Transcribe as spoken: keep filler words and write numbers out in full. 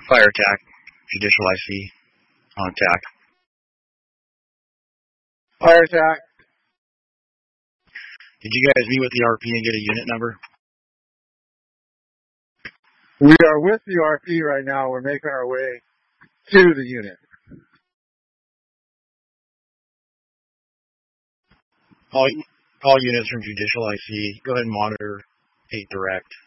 Fire attack. Judicial I C. On attack. Fire attack. Did you guys meet with the R P and get a unit number? We are with the R P right now. We're making our way to the unit. All, all units from Judicial I C, go ahead and monitor eight direct.